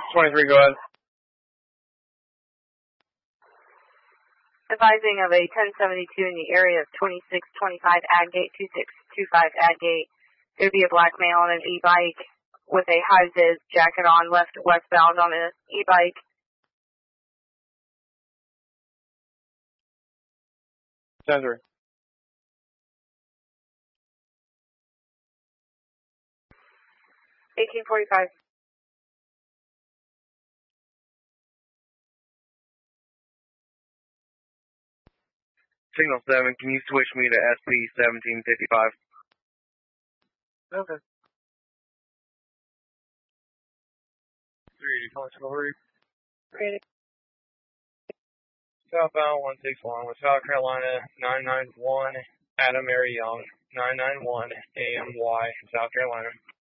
23, go ahead. Advising of a 1072 in the area of 2625 Adgate, 2625 Adgate. There would be a black male on an e-bike with a high-vis jacket on, left westbound on an e-bike. Center. 1845. Signal 7, can you switch me to SP 1755? Okay. 380, over. Southbound 161 with South Carolina 991, Adam Mary Young, 991 AMY, South Carolina.